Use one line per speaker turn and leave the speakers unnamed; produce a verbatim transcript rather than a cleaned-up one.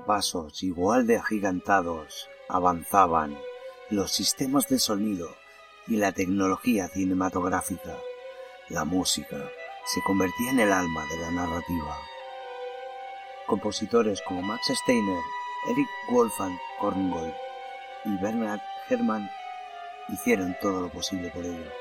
A pasos igual de agigantados avanzaban los sistemas de sonido y la tecnología cinematográfica. La música se convertía en el alma de la narrativa. Compositores como Max Steiner, Eric Wolfgang Korngold y Bernard Herrmann hicieron todo lo posible por ello.